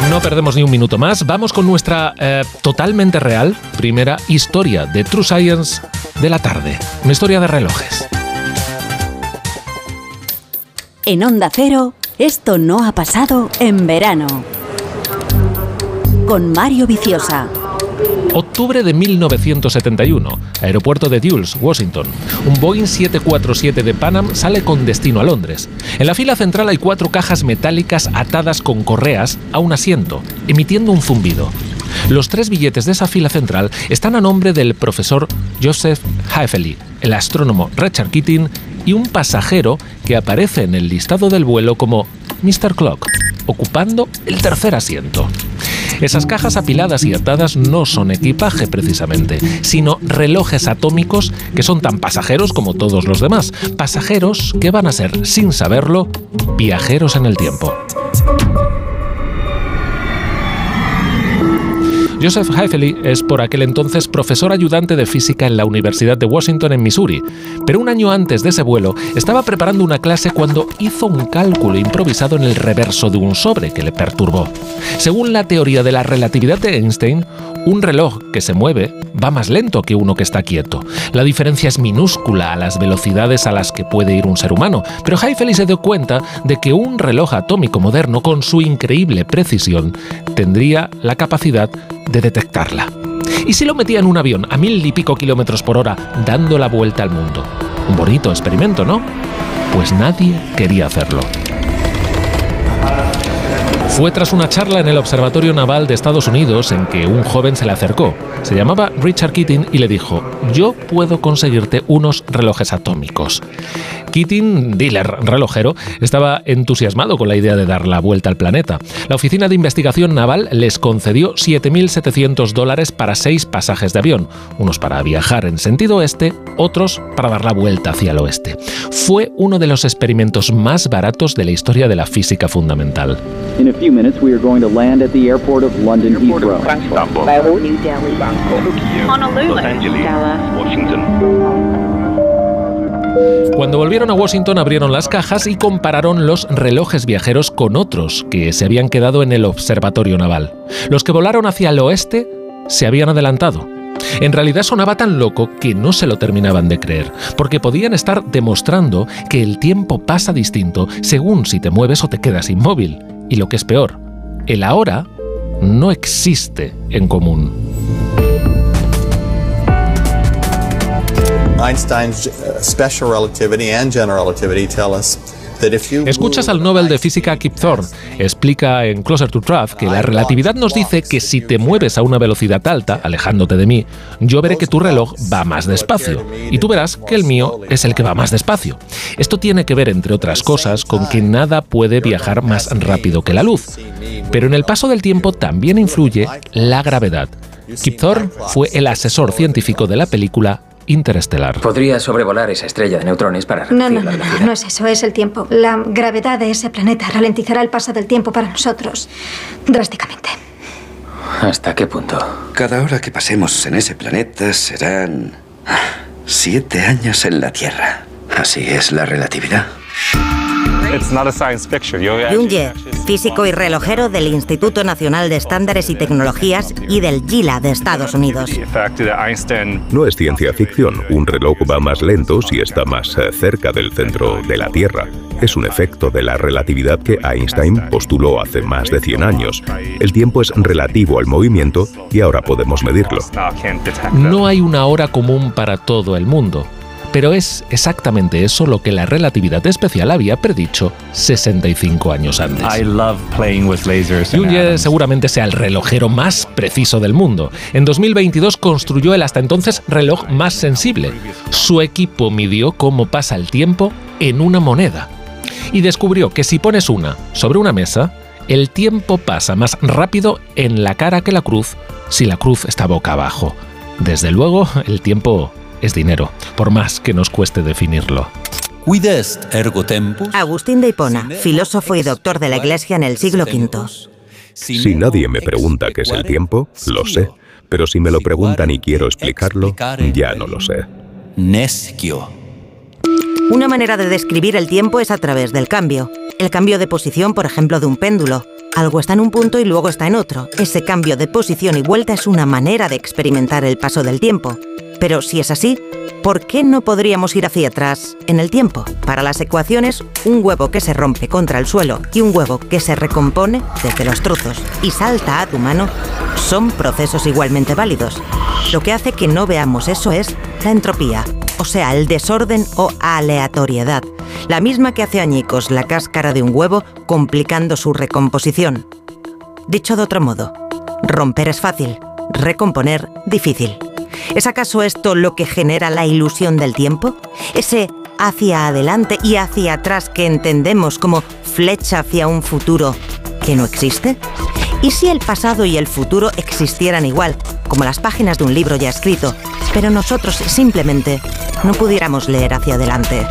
No perdemos ni un minuto más. Vamos con nuestra totalmente real primera historia de True Science de la tarde. Una historia de relojes. En Onda Cero, esto no ha pasado en verano. Con Mario Viciosa. Octubre de 1971, aeropuerto de Dulles, Washington. Un Boeing 747 de Pan Am sale con destino a Londres. En la fila central hay 4 cajas metálicas atadas con correas a un asiento, emitiendo un zumbido. Los 3 billetes de esa fila central están a nombre del profesor Joseph Haefeli, el astrónomo Richard Keating y un pasajero que aparece en el listado del vuelo como Mr. Clock, ocupando el tercer asiento. Esas cajas apiladas y atadas no son equipaje precisamente, sino relojes atómicos que son tan pasajeros como todos los demás. Pasajeros que van a ser, sin saberlo, viajeros en el tiempo. Joseph Haefeli es por aquel entonces profesor ayudante de física en la Universidad de Washington en Missouri, pero un año antes de ese vuelo estaba preparando una clase cuando hizo un cálculo improvisado en el reverso de un sobre que le perturbó. Según la teoría de la relatividad de Einstein, un reloj que se mueve va más lento que uno que está quieto. La diferencia es minúscula a las velocidades a las que puede ir un ser humano, pero Haefeli se dio cuenta de que un reloj atómico moderno, con su increíble precisión, tendría la capacidad de detectarla. ¿Y si lo metía en un avión a 1000 y pico kilómetros por hora, dando la vuelta al mundo? Un bonito experimento, ¿no? Pues nadie quería hacerlo. Fue tras una charla en el Observatorio Naval de Estados Unidos en que un joven se le acercó. Se llamaba Richard Keating y le dijo: yo puedo conseguirte unos relojes atómicos. Keating, dealer relojero, estaba entusiasmado con la idea de dar la vuelta al planeta. La Oficina de Investigación Naval les concedió $7.700 para 6 pasajes de avión, unos para viajar en sentido este, otros para dar la vuelta hacia el oeste. Fue uno de los experimentos más baratos de la historia de la física fundamental. In a few minutes, we are going to land at the airport of London Heathrow. Beirut, New Delhi, Honolulu, Dallas, Washington. Cuando volvieron a Washington, abrieron las cajas y compararon los relojes viajeros con otros que se habían quedado en el observatorio naval. Los que volaron hacia el oeste se habían adelantado. En realidad sonaba tan loco que no se lo terminaban de creer, porque podían estar demostrando que el tiempo pasa distinto según si te mueves o te quedas inmóvil. Y lo que es peor, el ahora no existe en común. Einstein's special relativity and general relativity tell us that if you Escuchas al Nobel de Física Kip Thorne. Explica en Closer to Truth que la relatividad nos dice que si te mueves a una velocidad alta, alejándote de mí, yo veré que tu reloj va más despacio y tú verás que el mío es el que va más despacio. Esto tiene que ver, entre otras cosas, con que nada puede viajar más rápido que la luz. Pero en el paso del tiempo también influye la gravedad. Kip Thorne fue el asesor científico de la película Interestelar. Podría sobrevolar esa estrella de neutrones para reducir la velocidad. No es eso, es el tiempo. La gravedad de ese planeta ralentizará el paso del tiempo para nosotros drásticamente. ¿Hasta qué punto? Cada hora que pasemos en ese planeta serán 7 años en la Tierra. Así es la relatividad. Jung, físico y relojero del Instituto Nacional de Estándares y Tecnologías y del GILA de Estados Unidos. No es ciencia ficción. Un reloj va más lento si está más cerca del centro de la Tierra. Es un efecto de la relatividad que Einstein postuló hace más de 100 años. El tiempo es relativo al movimiento y ahora podemos medirlo. No hay una hora común para todo el mundo. Pero es exactamente eso lo que la relatividad especial había predicho 65 años antes. Jung seguramente sea el relojero más preciso del mundo. En 2022 construyó el hasta entonces reloj más sensible. Su equipo midió cómo pasa el tiempo en una moneda. Y descubrió que si pones una sobre una mesa, el tiempo pasa más rápido en la cara que la cruz si la cruz está boca abajo. Desde luego, el tiempo es dinero, por más que nos cueste definirlo. Agustín de Hipona, filósofo y doctor de la Iglesia en el siglo V. Si nadie me pregunta qué es el tiempo, lo sé. Pero si me lo preguntan y quiero explicarlo, ya no lo sé. Una manera de describir el tiempo es a través del cambio. El cambio de posición, por ejemplo, de un péndulo. Algo está en un punto y luego está en otro. Ese cambio de posición y vuelta es una manera de experimentar el paso del tiempo. Pero si es así, ¿por qué no podríamos ir hacia atrás en el tiempo? Para las ecuaciones, un huevo que se rompe contra el suelo y un huevo que se recompone desde los trozos y salta a tu mano son procesos igualmente válidos. Lo que hace que no veamos eso es la entropía, o sea, el desorden o aleatoriedad, la misma que hace añicos la cáscara de un huevo complicando su recomposición. Dicho de otro modo, romper es fácil, recomponer difícil. ¿Es acaso esto lo que genera la ilusión del tiempo? Ese hacia adelante y hacia atrás que entendemos como flecha hacia un futuro que no existe. ¿Y si el pasado y el futuro existieran igual, como las páginas de un libro ya escrito, pero nosotros simplemente no pudiéramos leer hacia adelante?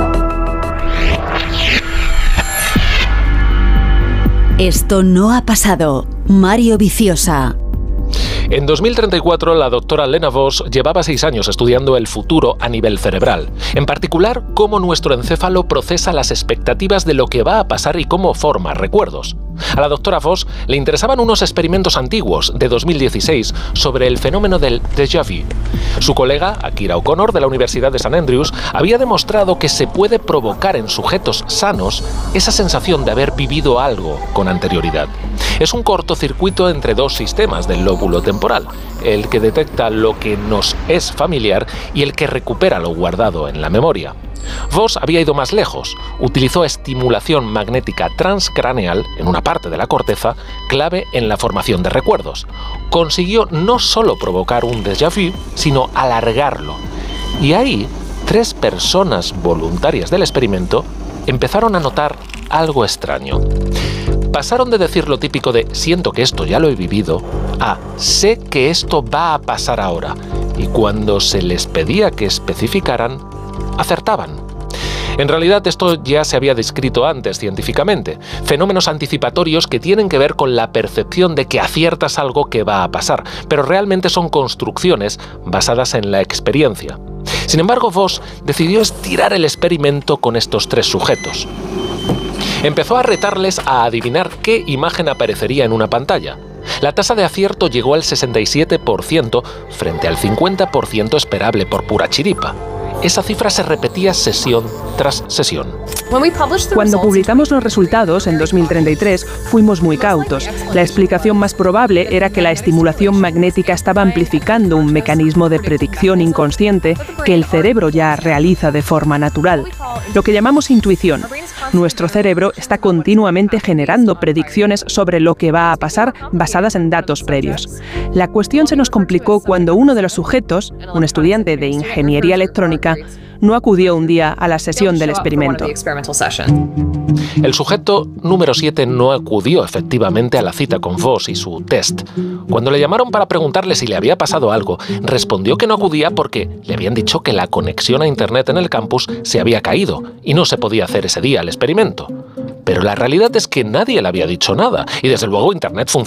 Esto no ha pasado. Mario Viciosa. En 2034, la doctora Lena Vos llevaba 6 años estudiando el futuro a nivel cerebral. En particular, cómo nuestro encéfalo procesa las expectativas de lo que va a pasar y cómo forma recuerdos. A la doctora Vos le interesaban unos experimentos antiguos de 2016 sobre el fenómeno del déjà vu. Su colega, Akira O'Connor, de la Universidad de St. Andrews, había demostrado que se puede provocar en sujetos sanos esa sensación de haber vivido algo con anterioridad. Es un cortocircuito entre dos sistemas del lóbulo temporal, el que detecta lo que nos es familiar y el que recupera lo guardado en la memoria. Vos había ido más lejos, utilizó estimulación magnética transcraneal en una parte de la corteza, clave en la formación de recuerdos. Consiguió no solo provocar un déjà vu, sino alargarlo. Y ahí, 3 personas voluntarias del experimento empezaron a notar algo extraño. Pasaron de decir lo típico de «siento que esto ya lo he vivido» a «sé que esto va a pasar ahora». Y cuando se les pedía que especificaran, acertaban. En realidad esto ya se había descrito antes científicamente, fenómenos anticipatorios que tienen que ver con la percepción de que aciertas algo que va a pasar, pero realmente son construcciones basadas en la experiencia. Sin embargo, Vos decidió estirar el experimento con estos 3 sujetos. Empezó a retarles a adivinar qué imagen aparecería en una pantalla. La tasa de acierto llegó al 67% frente al 50% esperable por pura chiripa. Esa cifra se repetía sesión tras sesión. Cuando publicamos los resultados en 2033, fuimos muy cautos. La explicación más probable era que la estimulación magnética estaba amplificando un mecanismo de predicción inconsciente que el cerebro ya realiza de forma natural. Lo que llamamos intuición. Nuestro cerebro está continuamente generando predicciones sobre lo que va a pasar basadas en datos previos. La cuestión se nos complicó cuando uno de los sujetos, un estudiante de ingeniería electrónica, no acudió un día a la sesión del experimento. El sujeto número 7 no acudió efectivamente a la cita con Vos y su test. Cuando le llamaron para preguntarle si le había pasado algo, respondió que no acudía porque le habían dicho que la conexión a Internet en el campus se había caído y no se podía hacer ese día el experimento. Pero la realidad es que nadie le había dicho nada y desde luego Internet funcionaba.